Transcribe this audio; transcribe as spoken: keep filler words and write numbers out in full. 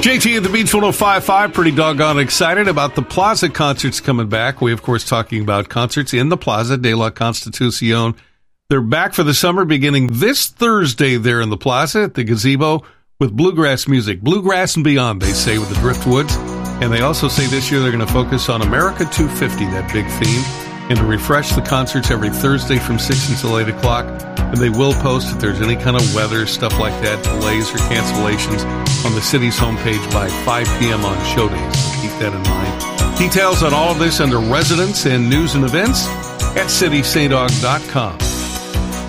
J T at the Beach one oh five point five, pretty doggone excited about the Plaza concerts coming back. We, of course, talking about concerts in the Plaza de la Constitucion. They're back for the summer beginning this Thursday there in the Plaza at the gazebo with bluegrass music. Bluegrass and beyond, they say, with the Driftwoods. And they also say this year they're going to focus on America two fifty, that big theme, and to refresh the concerts every Thursday from six until eight o'clock. And they will post if there's any kind of weather, stuff like that, delays or cancellations on the city's homepage by five p.m. on show days. So keep that in mind. Details on all of this under residents and news and events at city saint aug dot com.